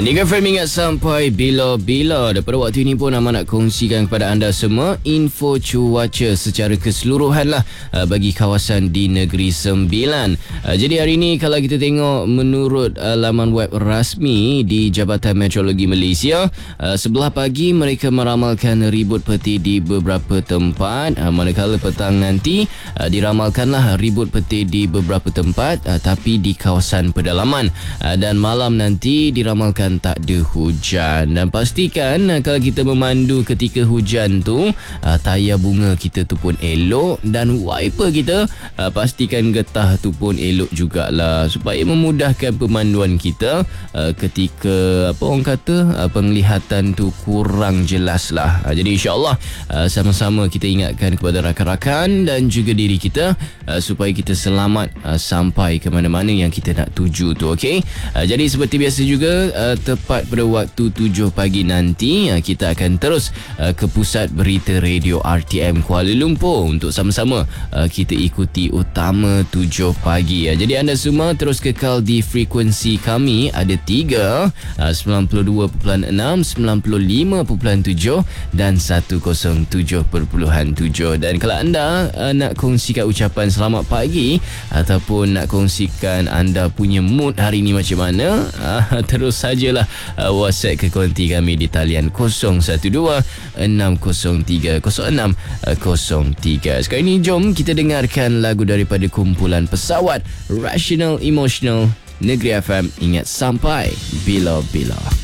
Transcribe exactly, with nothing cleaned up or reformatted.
Niga F M ingat sampai bila-bila. Daripada waktu ini pun Amat nak kongsikan kepada anda semua info cuaca secara keseluruhan lah bagi kawasan di Negeri Sembilan. Jadi hari ini kalau kita tengok menurut laman web rasmi di Jabatan Meteorologi Malaysia, sebelah pagi mereka meramalkan ribut peti di beberapa tempat, manakala petang nanti diramalkanlah ribut peti di beberapa tempat tapi di kawasan pedalaman, dan malam nanti diramalkan tak ada hujan. Dan pastikan kalau kita memandu ketika hujan tu, tayar bunga kita tu pun elok, dan wiper kita pastikan getah tu pun elok jugalah, supaya memudahkan pemanduan kita ketika apa orang kata penglihatan tu kurang jelas lah. Jadi insyaAllah sama-sama kita ingatkan kepada rakan-rakan dan juga diri kita supaya kita selamat sampai ke mana-mana yang kita nak tuju tu. Okey, jadi seperti biasa juga, tepat pada waktu tujuh pagi nanti kita akan terus ke pusat berita radio R T M Kuala Lumpur untuk sama-sama kita ikuti utama tujuh pagi. Jadi anda semua terus kekal di frekuensi kami, ada tiga, sembilan puluh dua perpuluhan enam, sembilan puluh lima perpuluhan tujuh dan seratus tujuh perpuluhan tujuh. Dan kalau anda nak kongsikan ucapan selamat pagi ataupun nak kongsikan anda punya mood hari ni macam mana, terus sajalah WhatsApp ke konti kami di talian kosong satu dua enam kosong tiga kosong enam kosong tiga. Sekarang ini jom kita dengarkan lagu daripada kumpulan pesawat Rational Emotional. Negeri F M ingat sampai bila-bila.